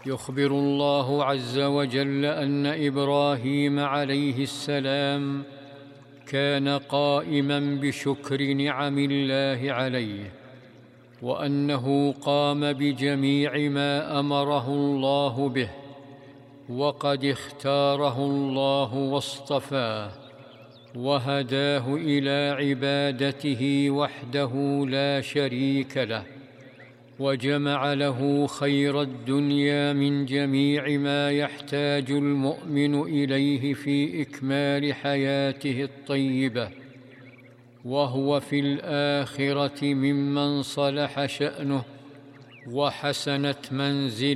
يخبر الله عز وجل أن إبراهيم عليه السلام كان قائما بشكر نعم الله عليه، وأنه قام بجميع ما أمره الله به، وقد اختاره الله واصطفاه وهداه إلى عبادته وحده لا شريك له، وجمع له خير الدنيا من جميع ما يحتاج المؤمن إليه في إكمال حياته الطيبة، وهو في الآخرة ممن صلح شأنه وحسنت منزله.